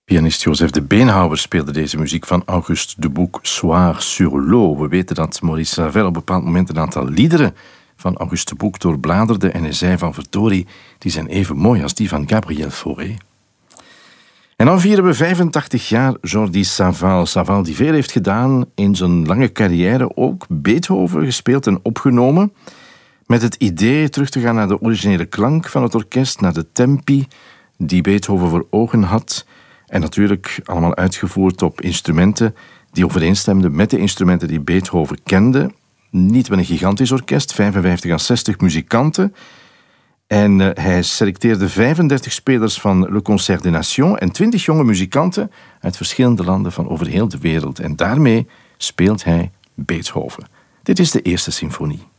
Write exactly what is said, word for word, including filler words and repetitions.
Pianist Joseph de Beenhouwer speelde deze muziek van Auguste Debouc, Soir sur l'eau. We weten dat Maurice Ravel op een bepaald moment een aantal liederen van Auguste Debouc doorbladerde en hij zei van verdorie, die zijn even mooi als die van Gabriel Fauré. En dan vieren we vijfentachtig jaar Jordi Savall. Savall die veel heeft gedaan in zijn lange carrière, ook Beethoven gespeeld en opgenomen, met het idee terug te gaan naar de originele klank van het orkest, naar de tempi die Beethoven voor ogen had. En natuurlijk allemaal uitgevoerd op instrumenten die overeenstemden met de instrumenten die Beethoven kende. Niet met een gigantisch orkest, vijfenvijftig à zestig muzikanten. En uh, hij selecteerde vijfendertig spelers van Le Concert des Nations en twintig jonge muzikanten uit verschillende landen van over heel de wereld. En daarmee speelt hij Beethoven. Dit is de eerste symfonie.